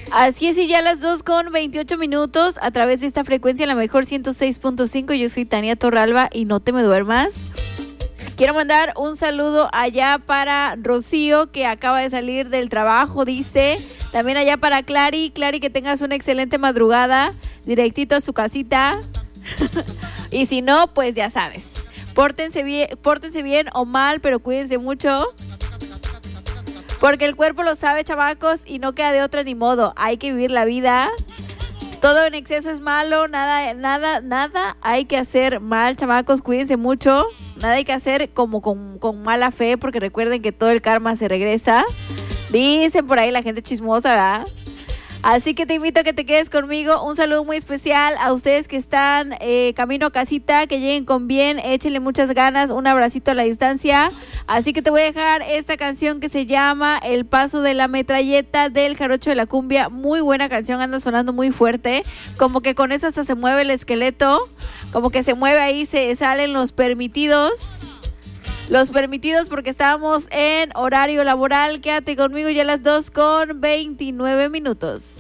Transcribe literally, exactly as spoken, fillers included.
Así es, y ya a las dos con veintiocho minutos a través de esta frecuencia, la mejor ciento seis punto cinco. Yo soy Tania Torralba y no te me duermas. Quiero mandar un saludo allá para Rocío, que acaba de salir del trabajo, dice. También allá para Clary. Clary, que tengas una excelente madrugada, directito a su casita. Y si no, pues ya sabes. Pórtense bien, pórtense bien o mal, pero cuídense mucho. Porque el cuerpo lo sabe, chamacos, y no queda de otra ni modo. Hay que vivir la vida. Todo en exceso es malo, nada, nada, nada hay que hacer mal, chamacos, cuídense mucho. Nada hay que hacer como con, con mala fe, porque recuerden que todo el karma se regresa. Dicen por ahí la gente chismosa, ¿verdad? Así que te invito a que te quedes conmigo. Un saludo muy especial a ustedes que están eh, camino a casita, que lleguen con bien, échenle muchas ganas, un abracito a la distancia. Así que te voy a dejar esta canción que se llama El Paso de la Metralleta del Jarocho de la Cumbia. Muy buena canción, anda sonando muy fuerte. Como que con eso hasta se mueve el esqueleto. Como que se mueve ahí, se salen los permitidos. Los permitidos porque estábamos en horario laboral. Quédate conmigo ya a las dos con veintinueve minutos.